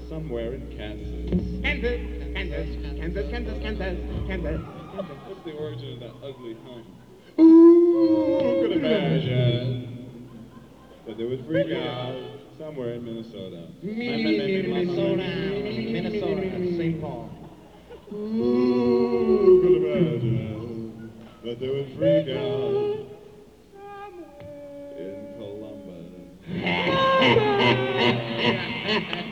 somewhere in Kansas. Kansas. What's the origin of that ugly hum? Who could imagine that they would freak out somewhere in Minnesota? Minnesota, St. Paul. Who could imagine that they would freak out in Columbus?